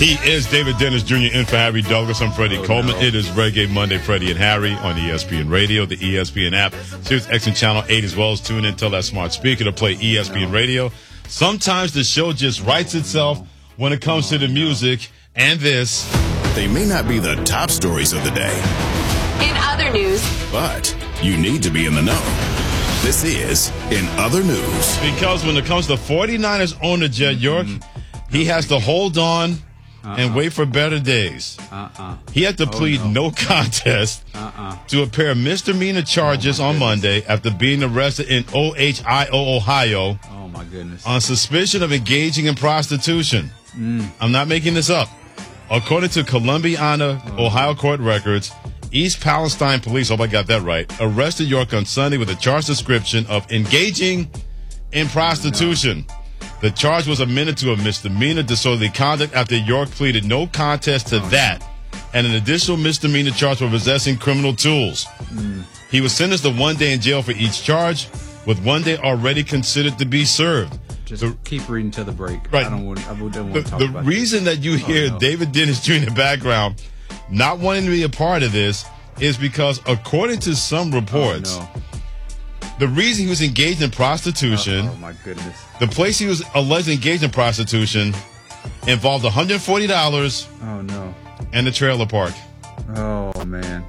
He is David Dennis Jr. in for Harry Douglas. I'm Freddie Coleman. No. It is Reggae Monday, Freddie and Harry on ESPN Radio, the ESPN app, Sirius XM Channel 8, as well as tune in, tell that smart speaker to play ESPN Radio. Sometimes the show just writes itself when it comes to the music and this. They may not be the top stories of the day. In other news, But you need to be in the know. This is In Other News. Because when it comes to 49ers owner Jed York, he has to hold on and wait for better days. He had to plead no contest to a pair of misdemeanor charges on Monday after being arrested in Ohio, Ohio. Oh, my goodness. On suspicion of engaging in prostitution. I'm not making this up. According to Columbiana, Ohio court records, East Palestine police, hope I got that right, arrested York on Sunday with a charge description of engaging in prostitution. The charge was amended to a misdemeanor disorderly conduct after York pleaded no contest to that and an additional misdemeanor charge for possessing criminal tools. He was sentenced to 1 day in jail for each charge, with 1 day already considered to be served. Just keep reading to the break. Right. I don't want to talk The about reason that you hear no. David Dennis Jr. in the background not wanting to be a part of this is because, according to some reports, the reason he was engaged in prostitution, Oh, my goodness. the place he was allegedly engaged in prostitution, involved $140 Oh, no. and the trailer park. Oh, man.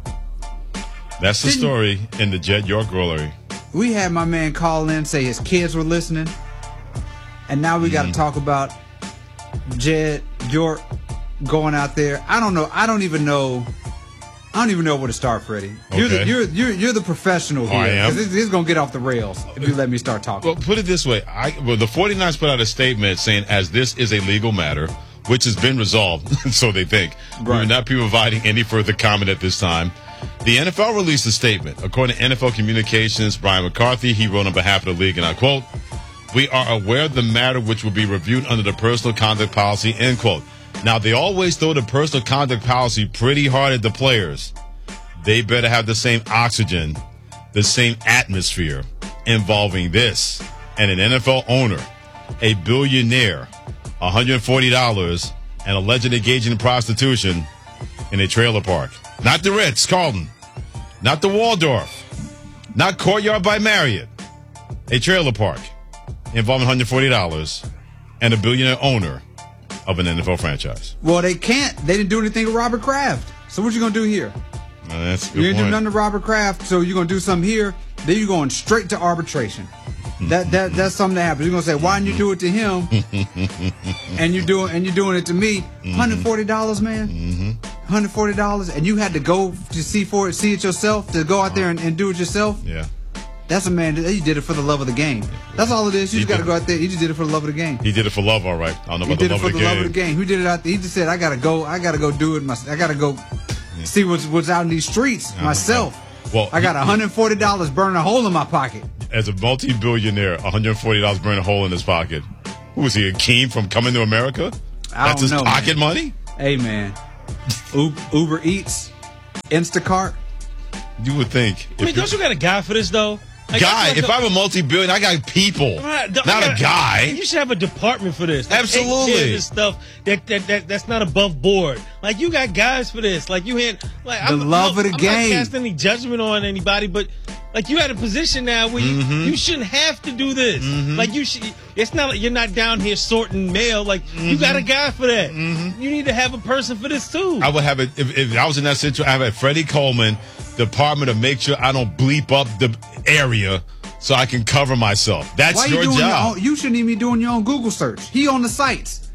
That's the story in the Jed York Rollery. We had my man call in, say his kids were listening. And now we got to talk about Jed York going out there. I don't know. I don't even know where to start, Freddie. You're the professional here. I am. 'Cause this is going to get off the rails if you let me start talking. Well, put it this way. The 49ers put out a statement saying, as this is a legal matter, which has been resolved, so they think. We will not be providing any further comment at this time. The NFL released a statement. According to NFL Communications, Brian McCarthy, he wrote on behalf of the league, and I quote, "We are aware of the matter which will be reviewed under the personal conduct policy," end quote. Now, they always throw the personal conduct policy pretty hard at the players. They better have the same oxygen, the same atmosphere involving this and an NFL owner, a billionaire, $140, and alleged engaging in prostitution in a trailer park. Not the Ritz-Carlton, not the Waldorf, not Courtyard by Marriott, a trailer park involving $140 and a billionaire owner of an NFL franchise. Well, they can't. They didn't do anything with Robert Kraft. So what you going to do here? That's a good You didn't do point. nothing to Robert Kraft, so you're going to do something here. Then you're going straight to arbitration. That's something that happens. You're going to say, why didn't you do it to him? and you're doing it to me. $140, man. $140, and you had to go to see it yourself, to go out there and do it yourself. Yeah. That's a man. He did it for the love of the game. That's all it is. You just got to go out there. He just did it for the love of the game. He did it for love, all right. I don't know He about did the it love for of the the love of the game. game. He did it out there. He just said, I gotta go do it. I gotta go see what's out in these streets myself. Well, I got $140 burning a hole in my pocket. As a multi-billionaire, $140 burning a hole in his pocket. Who was he, Akeem from Coming to America? That's his pocket money? Hey, man. Uber Eats, Instacart. You would think. I mean, don't you got a guy for this, though? Like, If I'm a multi-billion, I got people, not a guy. You should have a department for this. Absolutely. Take care of this stuff that's not above board. Like, you got guys for this. Like, you had like the love of the game. I'm not casting any judgment on anybody, but like, you had a position now where you shouldn't have to do this. Like, you should. It's not like you're not down here sorting mail. Like, you got a guy for that. You need to have a person for this too. I would have it if I was in that situation. I have a Freddie Coleman department to make sure I don't bleep up the area so I can cover myself. That's your job. You shouldn't even be doing your own Google search. He on the sites.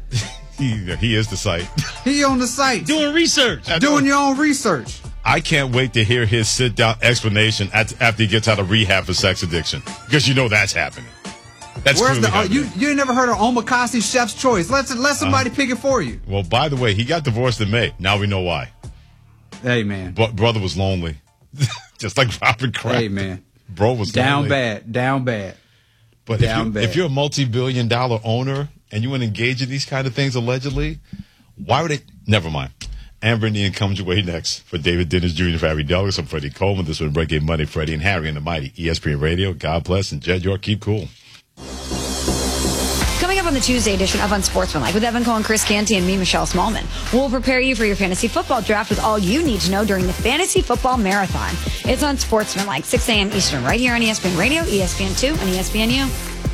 He is the site. He on the sites. Doing research. Doing your own research. I can't wait to hear his sit-down explanation after he gets out of rehab for sex addiction, because you know that's happening. That's Where's clearly happening. You never heard of Omakase Chef's Choice? Let somebody pick it for you. Well, by the way, he got divorced in May. Now we know why. Hey, man. Brother was lonely. Just like Robert Kraft. Hey, man. Bro was down lonely. down bad. But if you're a multi-billion-dollar owner and you want to engage in these kind of things allegedly, why would they? Never mind. Amber Indian comes your way next. For David Dennis Jr., for Harry Douglas, I'm Freddie Coleman. This was Reggae Monday, Freddie and Harry and the mighty ESPN Radio. God bless, and Jed York, keep cool. coming up on the Tuesday edition of Unsportsmanlike with Evan Cohen, Chris Canty, and me, Michelle Smallman. We'll prepare you for your fantasy football draft with all you need to know during the Fantasy Football Marathon. It's Unsportsmanlike, 6 a.m. Eastern, right here on ESPN Radio, ESPN2, and ESPNU.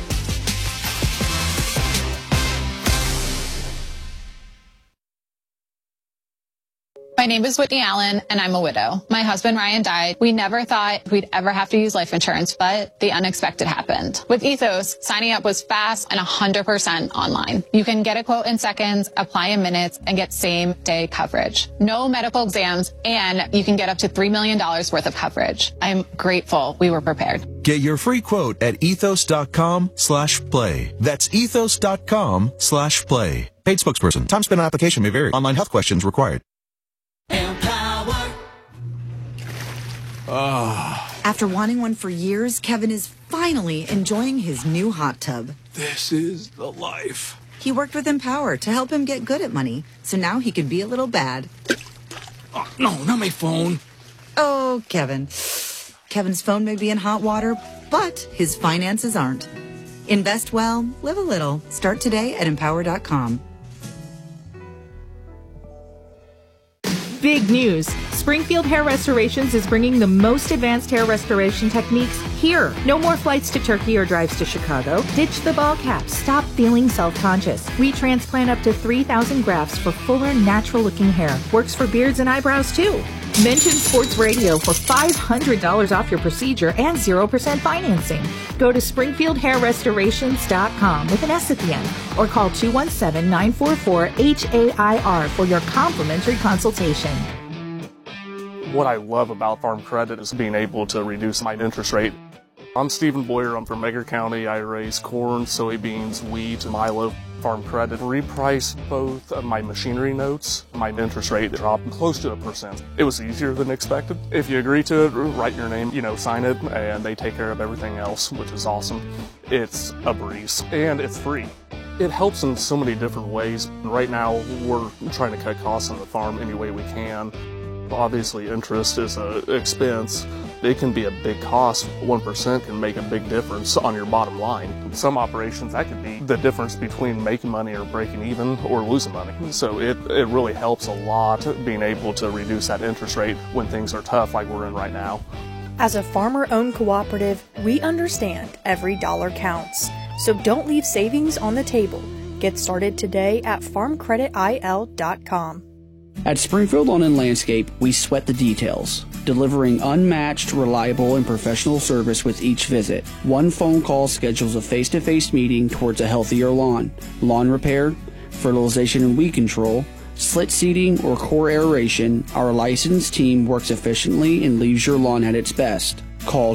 My name is Whitney Allen, and I'm a widow. My husband, Ryan, died. We never thought we'd ever have to use life insurance, but the unexpected happened. With Ethos, signing up was fast and 100% online. You can get a quote in seconds, apply in minutes, and get same-day coverage. No medical exams, and you can get up to $3 million worth of coverage. I'm grateful we were prepared. Get your free quote at ethos.com/play. That's ethos.com/play. Paid spokesperson. Time spent on application may vary. Online health questions required. After wanting one for years, Kevin is finally enjoying his new hot tub. This is the life. He worked with Empower to help him get good at money, so now he can be a little bad. Oh, no, not my phone. Oh, Kevin. Kevin's phone may be in hot water, but his finances aren't. Invest well, live a little. Start today at Empower.com. Big news. Springfield Hair Restorations is bringing the most advanced hair restoration techniques here. No more flights to Turkey or drives to Chicago. Ditch the ball cap. Stop feeling self-conscious. We transplant up to 3,000 grafts for fuller, natural-looking hair. Works for beards and eyebrows, too. Mention Sports Radio for $500 off your procedure and 0% financing. Go to SpringfieldHairRestorations.com with an S at the end or call 217-944-HAIR for your complimentary consultation. What I love about Farm Credit is being able to reduce my interest rate. I'm Stephen Boyer. I'm from Edgar County. I raise corn, soybeans, wheat, Milo. Farm Credit repriced both of my machinery notes. My interest rate dropped close to 1%. It was easier than expected. If you agree to it, write your name, sign it, and they take care of everything else, which is awesome. It's a breeze, and it's free. It helps in so many different ways. Right now, we're trying to cut costs on the farm any way we can. Obviously, interest is an expense. It can be a big cost. 1% can make a big difference on your bottom line. Some operations, that could be the difference between making money or breaking even or losing money. So it really helps a lot being able to reduce that interest rate when things are tough like we're in right now. As a farmer-owned cooperative, we understand every dollar counts. So don't leave savings on the table. Get started today at farmcreditil.com. At Springfield Lawn and Landscape, we sweat the details, delivering unmatched, reliable, and professional service with each visit. One phone call schedules a face-to-face meeting towards a healthier lawn. Lawn repair, fertilization and weed control, slit seeding, or core aeration, our licensed team works efficiently and leaves your lawn at its best. Call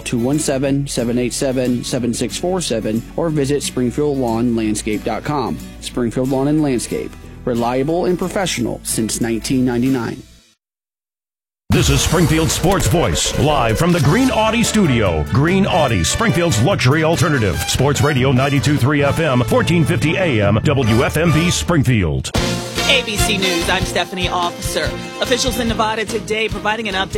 217-787-7647 or visit SpringfieldLawnLandscape.com. Springfield Lawn and Landscape. Reliable and professional since 1999. This is Springfield Sports Voice, live from the Green Audi studio. Green Audi, Springfield's luxury alternative. Sports Radio 92.3 FM, 1450 AM, WFMV Springfield. ABC News, I'm Stephanie Officer. Officials in Nevada today providing an update